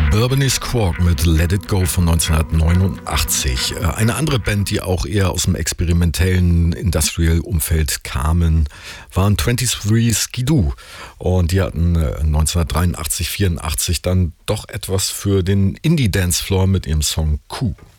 Bourbony Squawk mit Let It Go von 1989. Eine andere Band, die auch eher aus dem experimentellen Industrial-Umfeld kamen, waren 23 Skidoo. Und die hatten 1983, 84 dann doch etwas für den Indie-Dancefloor mit ihrem Song Coup.